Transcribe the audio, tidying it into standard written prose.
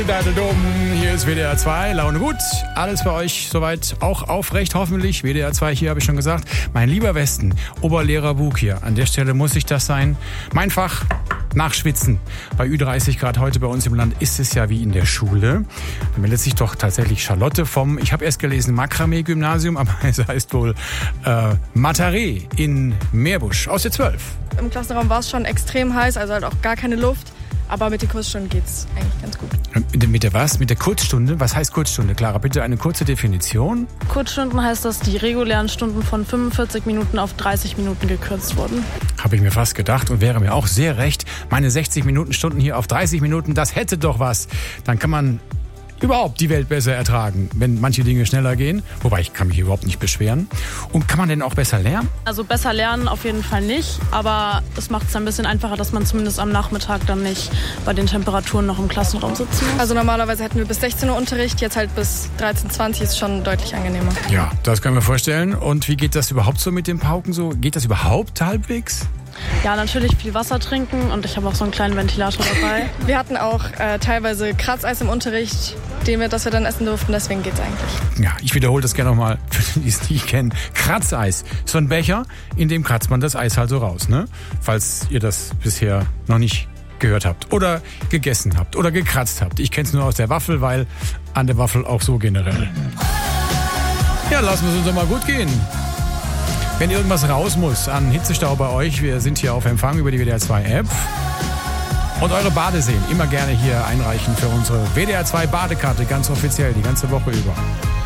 Hier ist WDR 2, Laune gut, alles bei euch soweit auch aufrecht, hoffentlich. WDR 2 hier, habe ich schon gesagt. Mein lieber Westen, Oberlehrer Bug hier. An der Stelle muss ich das sein. Mein Fach, Nachschwitzen. Bei Ü30 Grad heute bei uns im Land ist es ja wie in der Schule. Da meldet sich doch tatsächlich Charlotte vom, ich habe erst gelesen, Makramee-Gymnasium, aber es heißt wohl Mataré in Meerbusch aus der 12. Im Klassenraum war es schon extrem heiß, also halt auch gar keine Luft. Aber mit den Kurzstunden geht's eigentlich ganz gut. Mit der was? Mit der Kurzstunde? Was heißt Kurzstunde? Clara, bitte eine kurze Definition. Kurzstunden heißt, dass die regulären Stunden von 45 Minuten auf 30 Minuten gekürzt wurden. Habe ich mir fast gedacht und wäre mir auch sehr recht. Meine 60 Minuten Stunden hier auf 30 Minuten, das hätte doch was. Dann kann man überhaupt die Welt besser ertragen, wenn manche Dinge schneller gehen. Wobei, ich kann mich überhaupt nicht beschweren. Und kann man denn auch besser lernen? Also besser lernen auf jeden Fall nicht, aber es macht es ein bisschen einfacher, dass man zumindest am Nachmittag dann nicht bei den Temperaturen noch im Klassenraum sitzen muss. Also normalerweise hätten wir bis 16 Uhr Unterricht, jetzt halt bis 13:20 ist schon deutlich angenehmer. Ja, das können wir vorstellen. Und wie geht das überhaupt so mit den Pauken so? Geht das überhaupt halbwegs? Ja, natürlich viel Wasser trinken und ich habe auch so einen kleinen Ventilator dabei. Wir hatten auch teilweise Kratzeis im Unterricht, das wir dann essen durften, deswegen geht's eigentlich. Ja, ich wiederhole das gerne nochmal, für die, die es nicht kennen. Kratzeis. So ein Becher, in dem kratzt man das Eis halt so raus, ne? Falls ihr das bisher noch nicht gehört habt oder gegessen habt oder gekratzt habt. Ich kenne es nur aus der Waffel, weil an der Waffel auch so generell. Ja, lassen wir es uns doch mal gut gehen. Wenn irgendwas raus muss an Hitzestau bei euch, wir sind hier auf Empfang über die WDR 2 App. Und eure Badeseen immer gerne hier einreichen für unsere WDR 2 Badekarte, ganz offiziell, die ganze Woche über.